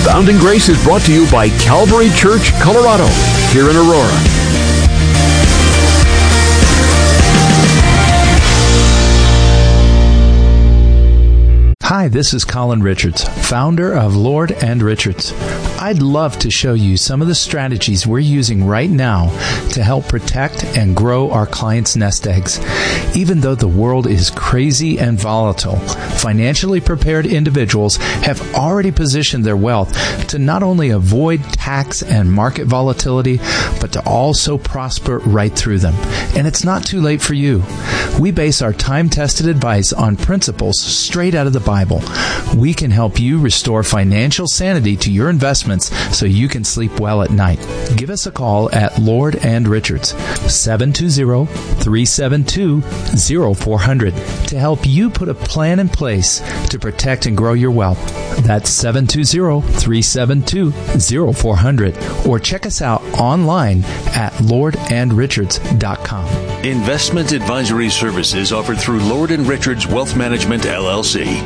Abounding Grace is brought to you by Calvary Church, Colorado, here in Aurora. Hi, this is Colin Richards, founder of Lord and Richards. I'd love to show you some of the strategies we're using right now to help protect and grow our clients' nest eggs. Even though the world is crazy and volatile, financially prepared individuals have already positioned their wealth to not only avoid tax and market volatility, but to also prosper right through them. And it's not too late for you. We base our time-tested advice on principles straight out of the Bible. We can help you restore financial sanity to your investments so you can sleep well at night. Give us a call at Lord and Richards, 720-372-0400, to help you put a plan in place to protect and grow your wealth. That's 720-372-0400. Or check us out online at lordandrichards.com. Investment advisory services offered through Lord & Richards Wealth Management, LLC.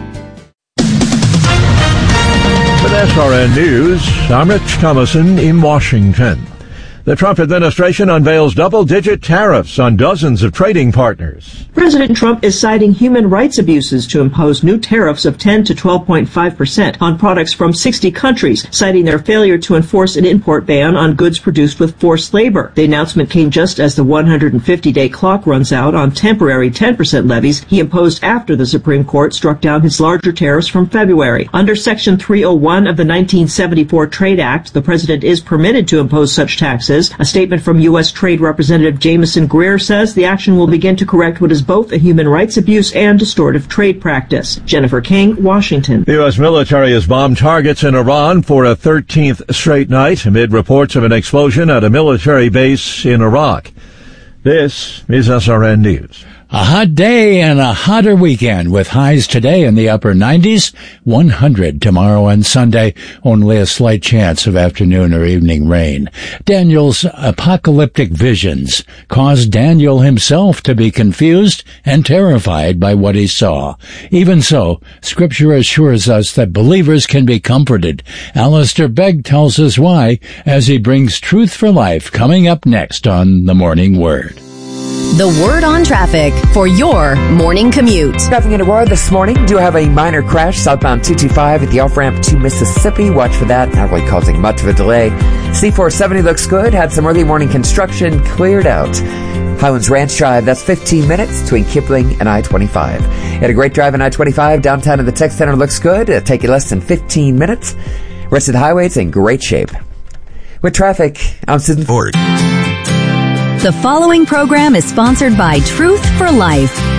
With SRN News, I'm Rich Thomason in Washington. The Trump administration unveils double-digit tariffs on dozens of trading partners. President Trump is citing human rights abuses to impose new tariffs of 10 to 12.5% on products from 60 countries, citing their failure to enforce an import ban on goods produced with forced labor. The announcement came just as the 150-day clock runs out on temporary 10% levies he imposed after the Supreme Court struck down his larger tariffs from February. Under Section 301 of the 1974 Trade Act, the president is permitted to impose such taxes. A statement from U.S. Trade Representative Jameson Greer says the action will begin to correct what is both a human rights abuse and distortive trade practice. Jennifer King, Washington. The U.S. military has bombed targets in Iran for a 13th straight night amid reports of an explosion at a military base in Iraq. This is SRN News. A hot day and a hotter weekend with highs today in the upper 90s, 100 tomorrow and Sunday, only a slight chance of afternoon or evening rain. Daniel's apocalyptic visions caused Daniel himself to be confused and terrified by what he saw. Even so, Scripture assures us that believers can be comforted. Alistair Begg tells us why as he brings Truth for Life coming up next on The Morning Word. The Word on Traffic for your morning commute. Traffic in Aurora this morning. Do have a minor crash southbound 225 at the off-ramp to Mississippi. Watch for that. Not really causing much of a delay. C470 looks good. Had some early morning construction cleared out. Highlands Ranch Drive, that's 15 minutes between Kipling and I-25. Had a great drive on I-25. Downtown at the Tech Center looks good. It'll take you less than 15 minutes. Rest of the highway's in great shape. With traffic, I'm Susan Ford. The following program is sponsored by Truth for Life.